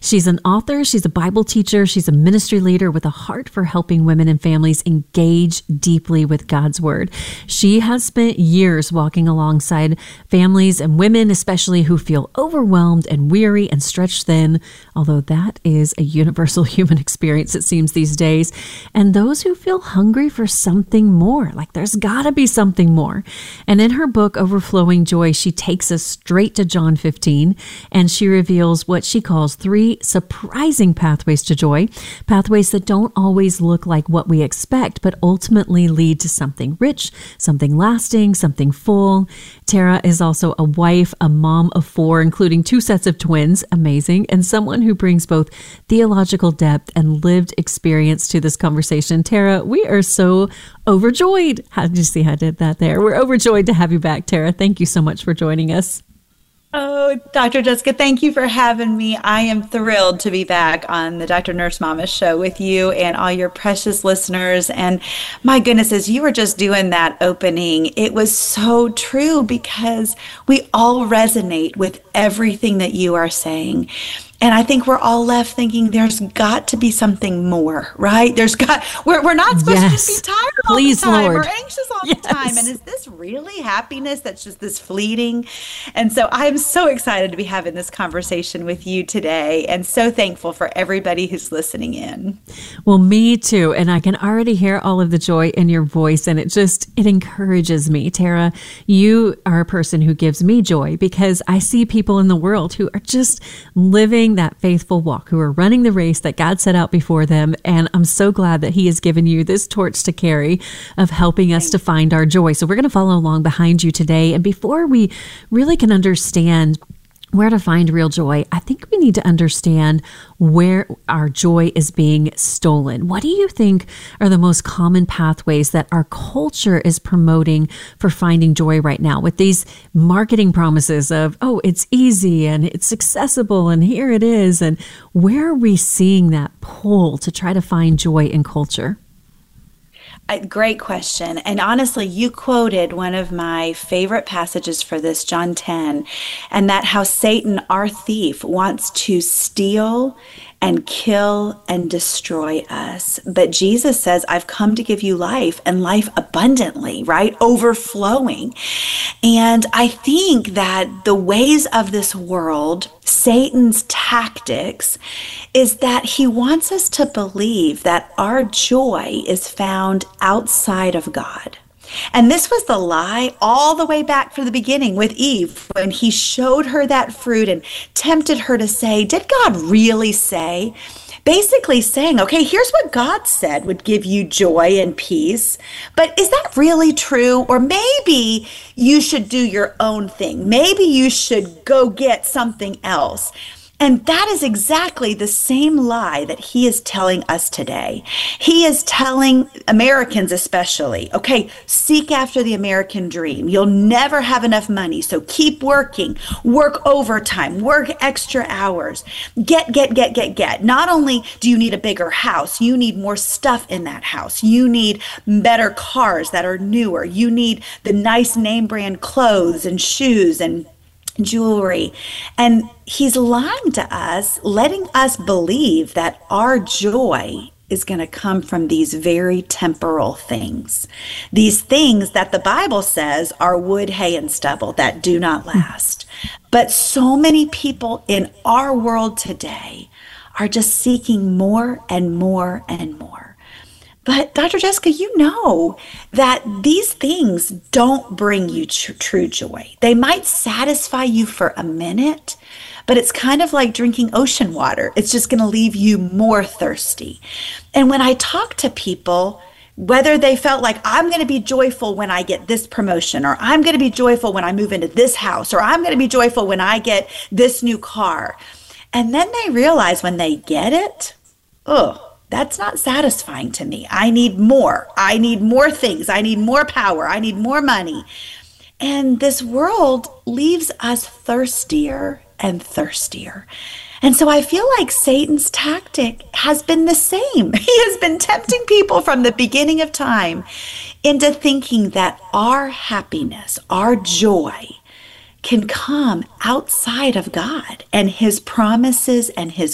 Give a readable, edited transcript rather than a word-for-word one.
She's an author, she's a Bible teacher, she's a ministry leader with a heart for helping women and families engage deeply with God's Word. She has spent years walking alongside families and women, especially who feel overwhelmed and weary and stretched thin, although that is a universal human experience, it seems, these days, and those who feel hungry for something more, like there's gotta be something more. And in her book, Overflowing Joy, she takes us straight to John 15, and she reveals what she calls 3 surprising pathways to joy, pathways that don't always look like what we expect, but ultimately lead to something rich, something lasting, something full. Tara is also a wife, a mom of 4, including 2 sets of twins, amazing, and someone who brings both theological depth and lived experience to this conversation. Tara, we are so overjoyed. How did you see how I did that there? We're overjoyed to have you back, Tara. Thank you so much for joining us. Oh, Dr. Jessica, thank you for having me. I am thrilled to be back on the Dr. Nurse Mama show with you and all your precious listeners. And my goodness, as you were just doing that opening, it was so true because we all resonate with everything that you are saying. And I think we're all left thinking there's got to be something more, right? We're not supposed to just be tired all the time or anxious all the time. And is this really happiness that's just this fleeting? And so I'm so excited to be having this conversation with you today and so thankful for everybody who's listening in. Well, me too. And I can already hear all of the joy in your voice, and it encourages me. Tara, you are a person who gives me joy because I see people in the world who are just living that faithful walk, who are running the race that God set out before them. And I'm so glad that He has given you this torch to carry of helping us to find our joy. So we're going to follow along behind you today. And before we really can understand where to find real joy, I think we need to understand where our joy is being stolen. What do you think are the most common pathways that our culture is promoting for finding joy right now with these marketing promises of, oh, it's easy and it's accessible and here it is? And where are we seeing that pull to try to find joy in culture? Great question. And honestly, you quoted one of my favorite passages for this, John 10, and that how Satan, our thief, wants to steal and kill and destroy us. But Jesus says, I've come to give you life and life abundantly, right? Overflowing. And I think that the ways of this world, Satan's tactics, is that he wants us to believe that our joy is found outside of God. And this was the lie all the way back from the beginning with Eve, when he showed her that fruit and tempted her to say, did God really say? Basically saying, okay, here's what God said would give you joy and peace, but is that really true? Or maybe you should do your own thing. Maybe you should go get something else. And that is exactly the same lie that he is telling us today. He is telling Americans especially, okay, seek after the American dream. You'll never have enough money, so keep working, work overtime, work extra hours, get. Not only do you need a bigger house, you need more stuff in that house. You need better cars that are newer. You need the nice name brand clothes and shoes and jewelry. And he's lying to us, letting us believe that our joy is going to come from these very temporal things. These things that the Bible says are wood, hay, and stubble that do not last. But so many people in our world today are just seeking more and more and more. But Dr. Jessica, you know that these things don't bring you true joy. They might satisfy you for a minute, but it's kind of like drinking ocean water. It's just going to leave you more thirsty. And when I talk to people, whether they felt like I'm going to be joyful when I get this promotion, or I'm going to be joyful when I move into this house, or I'm going to be joyful when I get this new car. And then they realize when they get it, that's not satisfying to me. I need more. I need more things. I need more power. I need more money. And this world leaves us thirstier and thirstier. And so I feel like Satan's tactic has been the same. He has been tempting people from the beginning of time into thinking that our happiness, our joy, can come outside of God and His promises and His